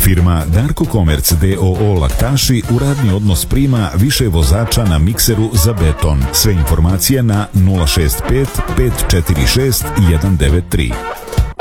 Firma Darko Komerc d.o.o. Laktaši u radni odnos prima više vozača na mikseru za beton. Sve informacije na 065 546 193.